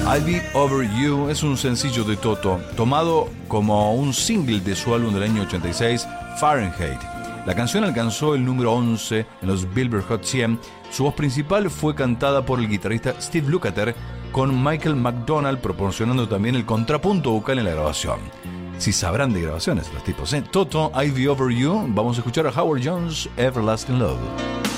I'll Be Over You es un sencillo de Toto, tomado como un single de su álbum del año 86, Fahrenheit. La canción alcanzó el número 11 en los Billboard Hot 100. Su voz principal fue cantada por el guitarrista Steve Lukather, con Michael McDonald proporcionando también el contrapunto vocal en la grabación. Si sabrán de grabaciones los tipos, ¿eh? Toto, I'll Be Over You. Vamos a escuchar a Howard Jones, Everlasting Love.